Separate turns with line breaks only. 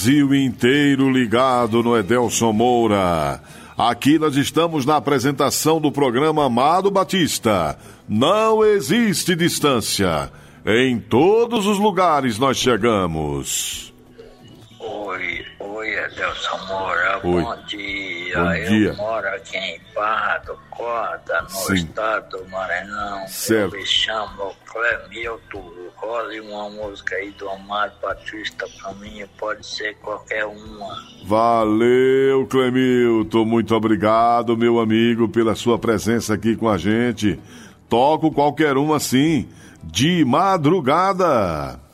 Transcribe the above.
Brasil inteiro ligado no Edelson Moura. Aqui nós estamos na apresentação do programa Amado Batista. Não existe distância. Em todos os lugares nós chegamos.
Oi, Edelson Moura.
Oi.
Bom dia.
Bom dia.
Eu moro aqui em Barra do Corda, no
Sim.
estado do Maranhão.
Certo.
Eu me chamo Clemilton. Role uma música aí do Amado Batista pra mim, pode ser qualquer uma.
Valeu, Clemilton. Muito obrigado, meu amigo, pela sua presença aqui com a gente. Toco qualquer uma, sim. De madrugada.